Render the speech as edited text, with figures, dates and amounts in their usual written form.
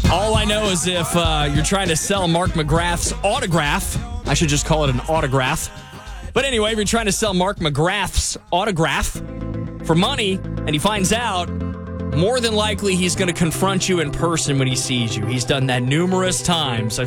All I know is if you're trying to sell Mark McGrath's autograph, I should just call it an autograph. But anyway, if you're trying to sell Mark McGrath's autograph for money and he finds out, more than likely he's going to confront you in person when he sees you. He's done that numerous times.